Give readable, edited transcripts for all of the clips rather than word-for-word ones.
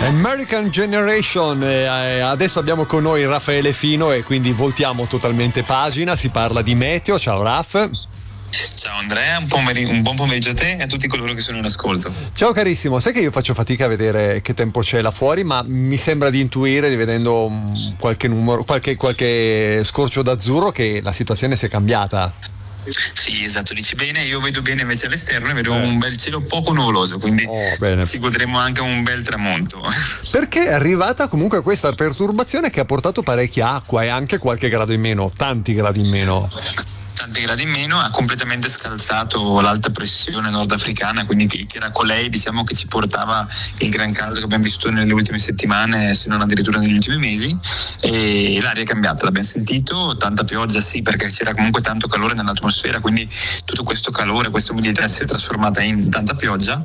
American Generation, adesso abbiamo con noi Raffaele Fino e quindi voltiamo totalmente pagina, si parla di meteo. Ciao Raff. Ciao Andrea, un buon pomeriggio a te e a tutti coloro che sono in ascolto. Ciao carissimo, sai che io faccio fatica a vedere che tempo c'è là fuori, ma mi sembra di intuire, vedendo qualche numero, qualche scorcio d'azzurro, che la situazione si è cambiata. Sì, esatto, dici bene. Io vedo bene invece all'esterno e vedo un bel cielo poco nuvoloso, quindi ci godremo anche un bel tramonto. Perché è arrivata comunque questa perturbazione che ha portato parecchia acqua e anche qualche grado in meno, tanti gradi in meno. Tanti gradi in meno, ha completamente scalzato l'alta pressione nordafricana, quindi che era colei, diciamo, che ci portava il gran caldo che abbiamo vissuto nelle ultime settimane, se non addirittura negli ultimi mesi, e l'aria è cambiata, l'abbiamo sentito. Tanta pioggia sì, perché c'era comunque tanto calore nell'atmosfera, quindi tutto questo calore, questa umidità si è trasformata in tanta pioggia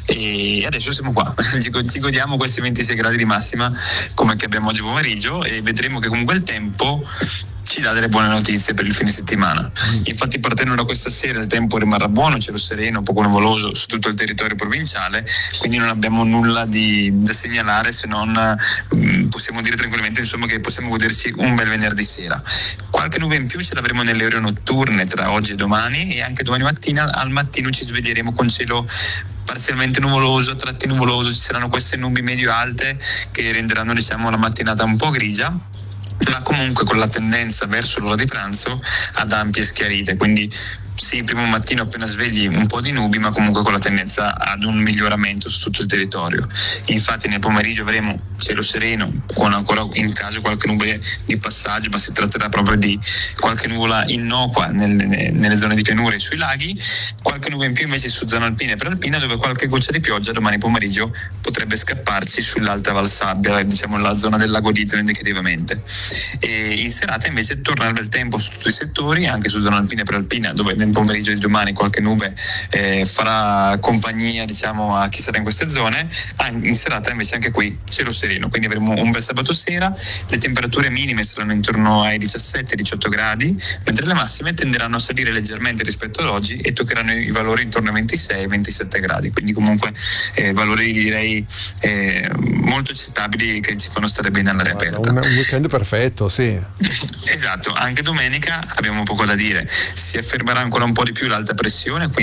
e adesso siamo qua, ci godiamo questi 26 gradi di massima come che abbiamo oggi pomeriggio, e vedremo che comunque il tempo ci dà delle buone notizie per il fine settimana. Infatti, partendo da questa sera il tempo rimarrà buono, cielo sereno, poco nuvoloso su tutto il territorio provinciale, quindi non abbiamo nulla da segnalare, se non possiamo dire tranquillamente, insomma, che possiamo goderci un bel venerdì sera. Qualche nube in più ce l'avremo nelle ore notturne tra oggi e domani, e anche domani mattina al mattino ci sveglieremo con cielo parzialmente nuvoloso, a tratti nuvoloso. Ci saranno queste nubi medio-alte che renderanno, diciamo, la mattinata un po' grigia, ma comunque con la tendenza verso l'ora di pranzo ad ampie schiarite, quindi sì, il primo mattino appena svegli un po' di nubi, ma comunque con la tendenza ad un miglioramento su tutto il territorio. Infatti nel pomeriggio avremo cielo sereno, con ancora in caso qualche nube di passaggio, ma si tratterà proprio di qualche nuvola innocua nelle zone di pianura e sui laghi, qualche nube in più invece su zona alpina e prealpina, dove qualche goccia di pioggia domani pomeriggio potrebbe scapparci sull'alta Valsabbia, diciamo la zona del lago d'Itolo indicativamente. E in serata invece torna il bel tempo su tutti i settori, anche su zona alpina e prealpina, dove nel pomeriggio di domani qualche nube farà compagnia, diciamo, a chi sarà in queste zone. In serata invece anche qui cielo sereno, quindi avremo un bel sabato sera. Le temperature minime saranno intorno ai 17-18 gradi, mentre le massime tenderanno a salire leggermente rispetto ad oggi e toccheranno i valori intorno ai 26-27 gradi, quindi comunque valori, direi, molto accettabili, che ci fanno stare bene all'aria aperta. Un weekend perfetto, sì. Esatto, anche domenica abbiamo poco da dire, si affermerà ancora un po' di più l'alta pressione,